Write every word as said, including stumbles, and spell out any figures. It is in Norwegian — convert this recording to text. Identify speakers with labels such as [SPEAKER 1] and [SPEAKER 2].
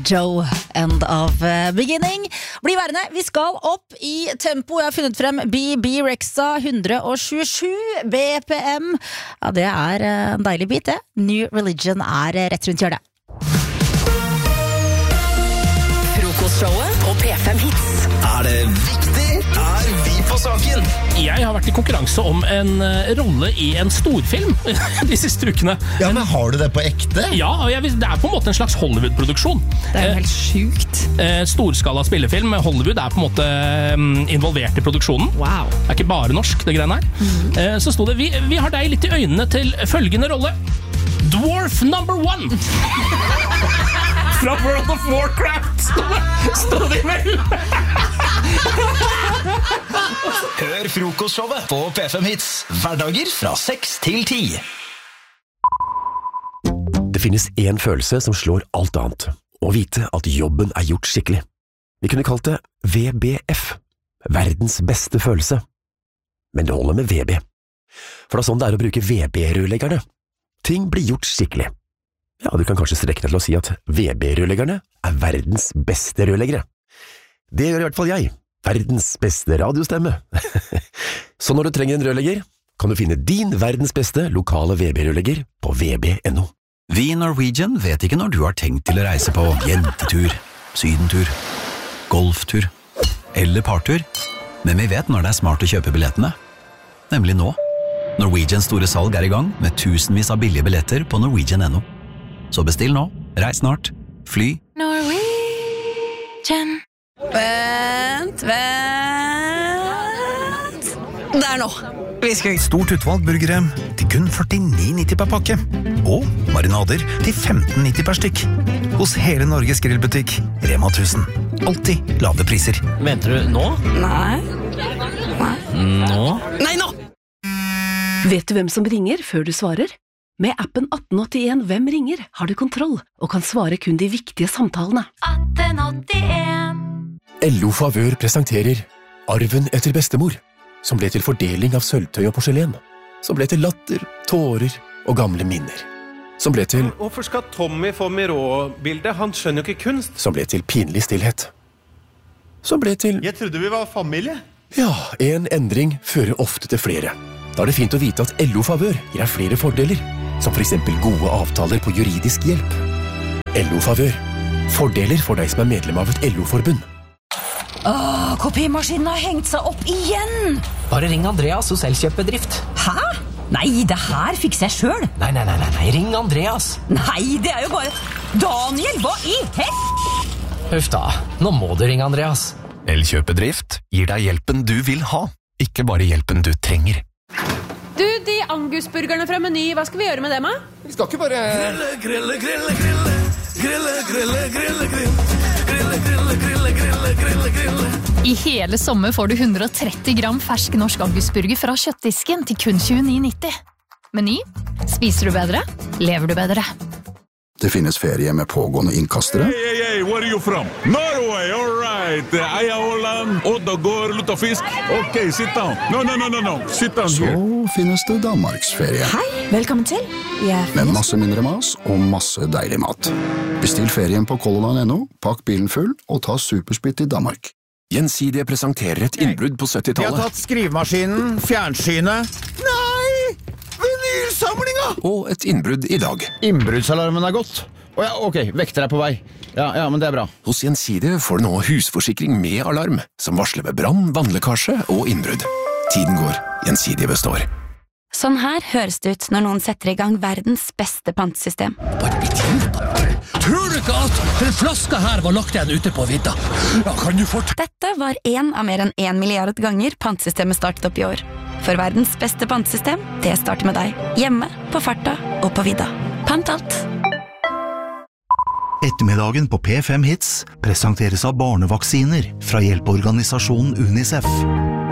[SPEAKER 1] Joe, End of Beginning. Bli værende, vi skal opp i tempo. Jeg har funnet frem B B Rexa one tjuesju B P M. Ja, det er en deilig bit, det. New Religion er rett rundt hjørnet.
[SPEAKER 2] Frokostshowet på P fem Hits.
[SPEAKER 3] Er det viktig? Er vi på saken?
[SPEAKER 4] Jeg har vært i konkurranse om en uh, rolle i en storfilm de siste ukene.
[SPEAKER 3] Ja, men har du det på ekte?
[SPEAKER 4] Ja, og jeg, det er på en måte en slags Hollywood-produksjon.
[SPEAKER 1] Det er jo helt sjukt.
[SPEAKER 4] Uh, storskala spillefilm. Hollywood er på en måte um, involvert i produksjonen.
[SPEAKER 1] Wow.
[SPEAKER 4] Det er ikke bare norsk, det greiene her. Mm. Uh, så sto det, vi, vi har deg litt i øynene til følgende rolle. Dwarf number one! Fra World of Warcraft stod det vel.
[SPEAKER 3] Hør frokostshowet på P fem Hits hverdager fra seks til ti.
[SPEAKER 5] Det finnes en følelse som slår alt annet, å vite at jobben er gjort skikkelig. Vi kunne kalt det V B F, verdens beste følelse. Men det holder med V B. For det er sånn det er å bruke V B-rørleggerne. Ting blir gjort skikkelig. Ja, du kan kanskje strekke deg til å si at V B-rørleggerne er verdens beste rørleggere. Det gjør i hvert fall jeg, verdens beste radiostemme. Så når du trenger en rørlegger, kan du finne din verdens beste lokale V B-rørlegger på v b punktum no.
[SPEAKER 6] Vi i Norwegian vet ikke når du har tenkt til å reise på jentetur, sydentur, golftur eller partur, men vi vet når det er smart å kjøpe billettene. Nemlig nå. Norwegians store salg er i gang med tusenvis av billige billetter på norwegian punktum no. Så bestill nå, reis snart, fly.
[SPEAKER 2] Norwegian. Vent, vent. Det er nå. Vi skal
[SPEAKER 7] Stort utvalg burgere til kun førtini nitti per pakke. Og marinader til femten nitti per stykk. Hos hele Norges grillbutikk, Rema tusen. Alltid lave priser.
[SPEAKER 4] Mente du nå?
[SPEAKER 2] Nei. Nei.
[SPEAKER 4] Nå?
[SPEAKER 2] Nei, nå!
[SPEAKER 8] Vet du hvem som ringer før du svarer? Med appen atten åttien Hvem ringer har du kontroll og kan svare kun de viktige samtalene.
[SPEAKER 2] atten åttien
[SPEAKER 5] L O Favør presenterer Arven etter bestemor, som ble til fordeling av sølvtøy og porselen, som ble til latter, tårer og gamle minner, som ble til
[SPEAKER 9] Hvorfor skal Tommy få Miró-bildet? Han skjønner jo ikke kunst.
[SPEAKER 5] som ble til pinlig stillhet, som ble til
[SPEAKER 9] Jeg trodde vi var familie.
[SPEAKER 5] ja, en endring fører ofte til flere. Da er det fint å vite at L O Favør gir deg flere fordeler, som for eksempel gode avtaler på juridisk hjelp. L O Favør. Fordeler for deg som er medlem av et L O-forbund.
[SPEAKER 1] Åh, kopimaskinen har hengt seg opp igjen!
[SPEAKER 10] Bare ring Andreas hos Elkjøpbedrift.
[SPEAKER 1] Hæ? Nei, det her fikser jeg selv.
[SPEAKER 10] Nei, nei, nei, nei, nei, ring Andreas.
[SPEAKER 1] Nei, det er jo bare... Daniel, hva i hel...
[SPEAKER 10] Huff da, nå må du ringe Andreas.
[SPEAKER 5] Elkjøpbedrift gir deg hjelpen du vil ha, ikke bare hjelpen du trenger.
[SPEAKER 11] Du, de angusburgerne fra Meny, hva skal vi gjøre med dem, da?
[SPEAKER 12] Vi skal ikke bare...
[SPEAKER 13] Grille, grille, grille, grille, grille, grille, grille, grille, grille, grille, grille, grille, grille.
[SPEAKER 14] I hele sommer får du one hundred thirty gram fersk norsk angusburger fra kjøttdisken til kun tjueni nitti. Meny. Spiser du bedre? Lever du bedre?
[SPEAKER 15] Det finnes ferie med pågående innkastere.
[SPEAKER 16] Hey, hey, hey, where are you from? Norway, all right. Eia Åland, Oddagård, lutefisk. Ok, sit down. No, no, no, no, no. Sit down here.
[SPEAKER 15] Så finnes det Danmarksferie.
[SPEAKER 1] Hei, velkommen til.
[SPEAKER 15] Med masse mindre mas og masse deilig mat. Bestill ferien på Color Line punktum no, pakk bilen full og ta supersplitt i Danmark.
[SPEAKER 5] Gjensidige presenterer et innbrudd på
[SPEAKER 12] Vi
[SPEAKER 5] syttitallet.
[SPEAKER 12] har tatt skrivemaskinen, fjernsynet. Nei! Vinylsamlinga!
[SPEAKER 5] Og et innbrudd i dag.
[SPEAKER 12] Innbruddsalarmen er gått. Å ja, ok, vekter er på vei. Ja, ja, men det er bra.
[SPEAKER 5] Hos Gjensidige får du nå husforsikring med alarm, som varsler ved brann, vannlekkasje og innbrudd. Tiden går, Gjensidige består.
[SPEAKER 17] Sånn her høres det ut når noen setter i gang verdens beste pantesystem.
[SPEAKER 10] Tror du ikke at den flaska her var lagt igjen ute på vidda? Ja, kan du fort...
[SPEAKER 17] Dette var en av mer enn en milliard ganger pantesystemet startet opp i år. For verdens beste pantesystem, det starter med deg. Hjemme, på farta og på vidda. Pant alt.
[SPEAKER 18] Ettermiddagen på P fem Hits presenteres av barnevaksiner fra hjelpeorganisasjonen UNICEF.